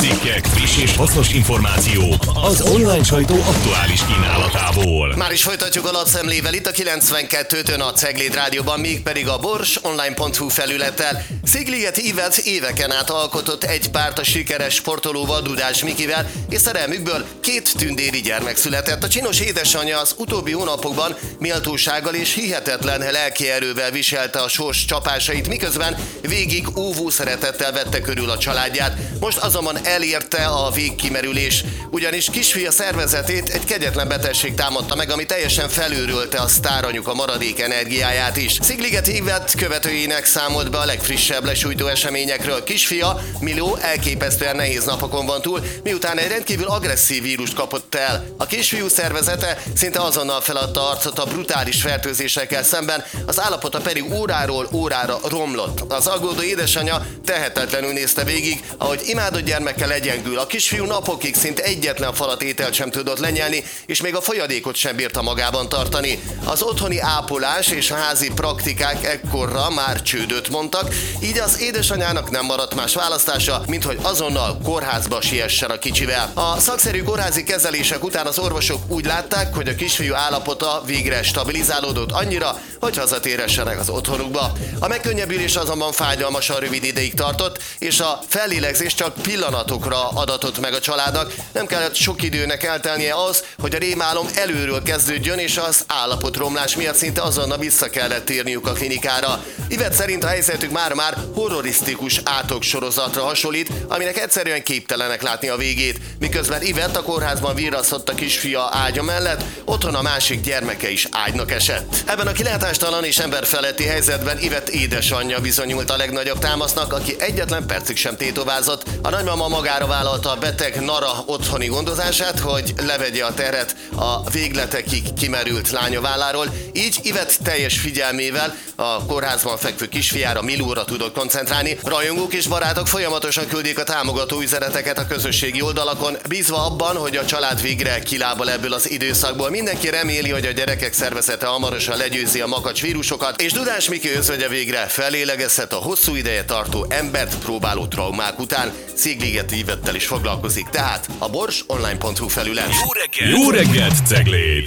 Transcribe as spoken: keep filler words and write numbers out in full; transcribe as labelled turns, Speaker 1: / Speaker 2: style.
Speaker 1: cikkek, friss és hasznos információk az online sajtó aktuális kínálatából.
Speaker 2: Már is folytatjuk a lapszemlével itt a kilencvenkettőn a Cegléd Rádióban, mégpedig a bors online pont hu felülettel. Szigligeti Ivett éveken át alkotott egy párt a sikeres sportolóval, Dudás Mikivel, és szerelmükből két tündéri gyermek született. A csinos édesanyja az utóbbi hónapokban méltósággal és hihetetlen lelkierővel viselte a sors csapásait, miközben végig óvó szeretettel vette körül a családját. Most azonban elérte a végkimerülés, ugyanis kisfia szervezetét egy kegyetlen betegség támadta meg, ami teljesen felőrölte a sztáranyuka maradék energiáját is. Szigligeti Ivett követőinek számolt be a legfrissebb lesújtó eseményekről. Kisfia, Miló, elképesztően nehéz napokon van túl, miután egy rendkívül agresszív vírust kapott el. A kisfiú szervezete szinte azonnal feladta arcot a brutális fertőzésekkel szemben, az állapota pedig óráról órára romlott. Az aggódó édesanyja tehetetlenül nézte végig, ahogy imádott gyermekkel legyengül. A kisfiú napokig szinte egyetlen falat ételt sem tudott lenyelni, és még a folyadékot sem bírta magában tartani. Az otthoni ápolás és a házi praktikák ekkorra már csődöt mondtak, így az édesanyának nem maradt más választása, mint hogy azonnal kórházba siessen a kicsivel. A szakszerű kórházi kezelések után az orvosok úgy látták, hogy a kisfiú állapota végre stabilizálódott annyira, hogy hazatérhessenek az otthonukba. A megkönnyebbülés azonban fájdalmasan rövid ideig tartott, és a fellélegzés csak pillanatokra adatott meg a családnak. Nem kellett sok időnek eltelnie az, hogy a rémálom előről kezdődjön, és az állapotromlás miatt szinte azonnal vissza kellett térniük a klinikára. Ivett szerint a helyzetük már-már horrorisztikus átoksorozatra hasonlít, aminek egyszerűen képtelenek látni a végét. Miközben Ivett a kórházban virrasztott a kisfia ágya mellett, otthon a másik gyermeke is ágynak esett. Ebben a kilátástalan és emberfeletti helyzetben Ivett édesanyja bizonyult a legnagyobb támasznak, aki egyetlen percig sem tétovázott. A nagymama magára vállalta a beteg Nara otthoni gondozását, hogy levegye a terhet a végletekig kimerült lánya válláról, így Ivett teljes figyelmével a kórházban fekvő kisfiára, Milóra tudott koncentrálni. Rajongók és barátok folyamatosan küldik a támogató üzeneteket a közösségi oldalakon, bízva abban, hogy a család végre kilábal ebből az időszakból. Mindenki reméli, hogy a gyerekek szervezete hamarosan legyőzi a makacs vírusokat, és Dudás Miki özvegye végre fellélegezhet a hosszú ideje tartó embert próbáló traumák után. Szigligeti Ivettel is foglalkozik, tehát a bors online pont hu felület.
Speaker 1: Jó reggelt! Jó reggelt, Cegléd!